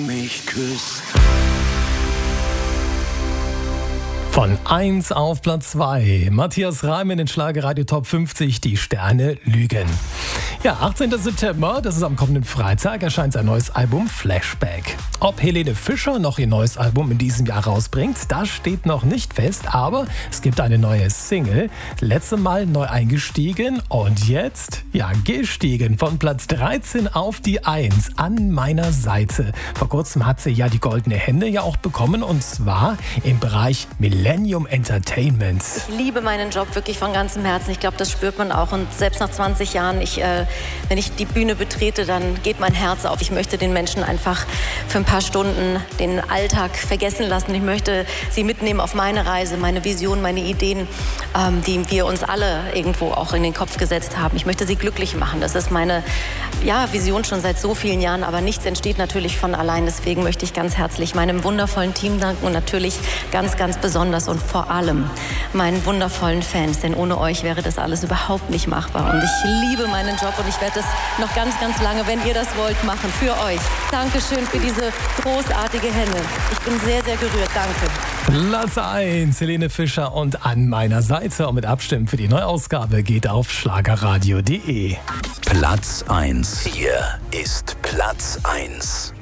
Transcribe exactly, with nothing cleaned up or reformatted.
mich küsst. Von eins auf Platz zwei. Matthias Reim in den Schlagerradio Top fünfzig, die Sterne lügen. Ja, achtzehnten September, das ist am kommenden Freitag, erscheint sein neues Album Flashback. Ob Helene Fischer noch ihr neues Album in diesem Jahr rausbringt, das steht noch nicht fest, aber es gibt eine neue Single. Letzte Mal neu eingestiegen und jetzt, ja, gestiegen. Von Platz dreizehn auf die eins, An meiner Seite. Vor kurzem hat sie ja die Goldene Henne ja auch bekommen, und zwar im Bereich Millennium Entertainment. Ich liebe meinen Job wirklich von ganzem Herzen. Ich glaube, das spürt man auch. Und selbst nach zwanzig Jahren, ich, äh, wenn ich die Bühne betrete, dann geht mein Herz auf. Ich möchte den Menschen einfach für ein paar Stunden den Alltag vergessen lassen. Ich möchte sie mitnehmen auf meine Reise, meine Vision, meine Ideen, ähm, die wir uns alle irgendwo auch in den Kopf gesetzt haben. Ich möchte sie glücklich machen. Das ist meine ja, Vision schon seit so vielen Jahren. Aber nichts entsteht natürlich von allein. Deswegen möchte ich ganz herzlich meinem wundervollen Team danken und natürlich ganz, ganz besonders und vor allem meinen wundervollen Fans. Denn ohne euch wäre das alles überhaupt nicht machbar. Und ich liebe meinen Job und ich werde das noch ganz, ganz lange, wenn ihr das wollt, machen. Für euch. Dankeschön für diese großartige Henne. Ich bin sehr, sehr gerührt. Danke. Platz eins, Helene Fischer und An meiner Seite. Und mit Abstimmen für die Neuausgabe geht auf schlagerradio punkt de. Platz eins. Hier ist Platz eins.